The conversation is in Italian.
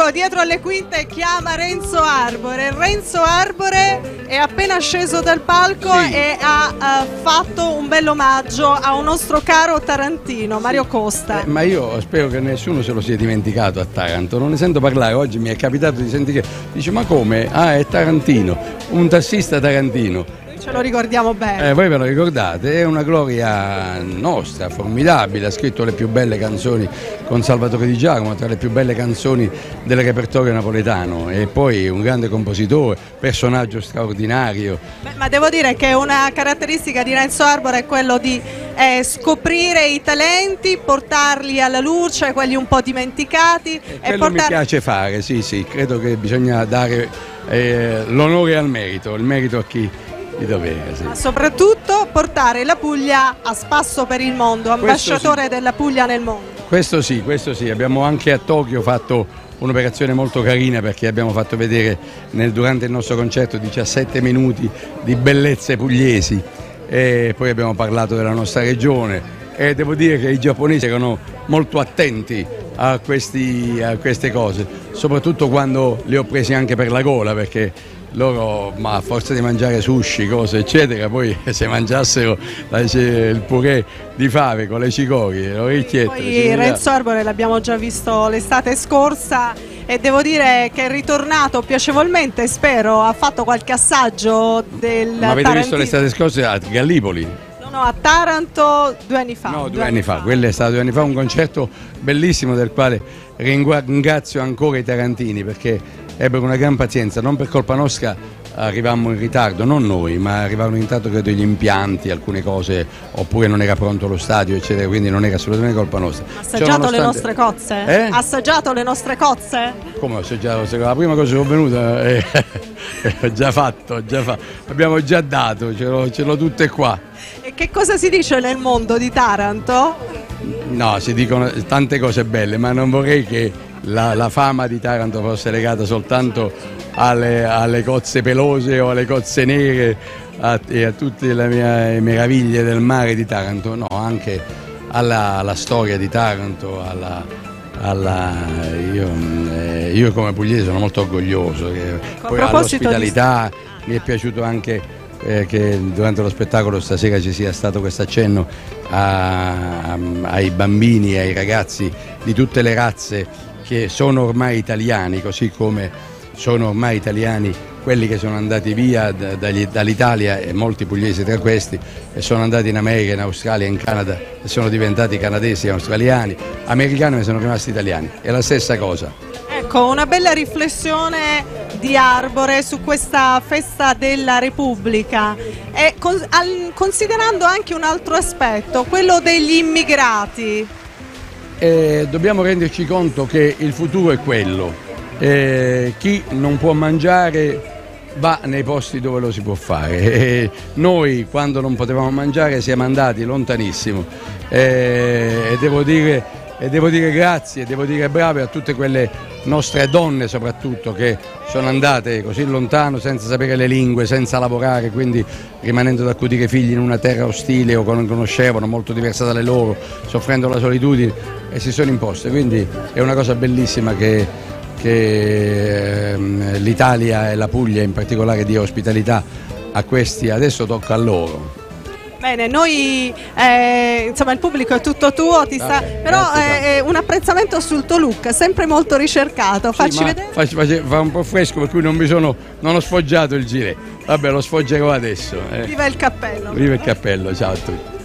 Diego dietro alle quinte chiama Renzo Arbore. Renzo Arbore è appena sceso dal palco e ha fatto un bel omaggio a un nostro caro tarantino, Mario Costa. Ma io spero che nessuno se lo sia dimenticato a Taranto, non ne sento parlare. Oggi mi è capitato di sentire, dice ma come? Ah, è Tarantino, un tassista tarantino. Ce lo ricordiamo bene. Voi ve lo ricordate, è una gloria nostra, formidabile, ha scritto le più belle canzoni con Salvatore Di Giacomo, tra le più belle canzoni del repertorio napoletano, e poi un grande compositore, personaggio straordinario. Ma devo dire che una caratteristica di Renzo Arbore è quello di scoprire i talenti, portarli alla luce, quelli un po' dimenticati. Quello mi piace fare, sì, credo che bisogna dare l'onore al merito, il merito a chi di dovere, sì. Ma soprattutto portare la Puglia a spasso per il mondo, ambasciatore della Puglia nel mondo. Questo sì, abbiamo anche a Tokyo fatto un'operazione molto carina, perché abbiamo fatto vedere durante il nostro concerto 17 minuti di bellezze pugliesi, e poi abbiamo parlato della nostra regione, e devo dire che i giapponesi erano molto attenti a queste cose, soprattutto quando li ho presi anche per la gola, perché loro, ma a forza di mangiare sushi, cose eccetera, poi se mangiassero il purè di fave con le cicorie, le orecchiette. Poi Renzo Arbore l'abbiamo già visto l'estate scorsa e devo dire che è ritornato piacevolmente, spero. Ha fatto qualche assaggio del Ma avete visto l'estate scorsa a Gallipoli? No, a Taranto 2 anni fa. No, 2 anni fa, quello è stato 2 anni fa, un concerto bellissimo del quale ringrazio ancora i tarantini, perché ebbero una gran pazienza. Non per colpa nostra arrivammo in ritardo, non noi, ma arrivarono in ritardo credo gli impianti, alcune cose, oppure non era pronto lo stadio eccetera, quindi non era assolutamente colpa nostra. Assaggiato le nostre cozze? Assaggiato le nostre cozze? Come ho assaggiato? La prima cosa che ho venuta già fatto, abbiamo già dato, ce l'ho tutte qua. E che cosa si dice nel mondo di Taranto? No, si dicono tante cose belle, ma non vorrei che la fama di Taranto fosse legata soltanto alle cozze pelose o alle cozze nere e a tutte le meraviglie del mare di Taranto, no, anche alla storia di Taranto, io come pugliese sono molto orgoglio, poi all'ospitalità. Mi è piaciuto anche che durante lo spettacolo stasera ci sia stato questo accenno ai bambini e ai ragazzi di tutte le razze che sono ormai italiani, così come sono ormai italiani quelli che sono andati via dall'Italia, e molti pugliesi tra questi, e sono andati in America, in Australia, in Canada e sono diventati canadesi, australiani, americani, e sono rimasti italiani. È la stessa cosa. Ecco, una bella riflessione di Arbore su questa festa della Repubblica, e considerando anche un altro aspetto, quello degli immigrati. Dobbiamo renderci conto che il futuro è quello. Chi non può mangiare va nei posti dove lo si può fare. Noi, quando non potevamo mangiare, siamo andati lontanissimo, e devo dire grazie, devo dire brave a tutte quelle nostre donne soprattutto, che sono andate così lontano senza sapere le lingue, senza lavorare, quindi rimanendo ad accudire figli in una terra ostile o che non conoscevano, molto diversa dalle loro, soffrendo la solitudine, e si sono imposte. Quindi è una cosa bellissima che l'Italia e la Puglia in particolare dia ospitalità a questi. Adesso tocca a loro. Bene, noi insomma il pubblico è tutto tuo, però un apprezzamento sul tuo look, sempre molto ricercato. Facci vedere. Fa un po' fresco, per cui non ho sfoggiato il gilet. Vabbè, lo sfoggerò adesso. Viva il cappello. Viva il cappello, ciao a tutti.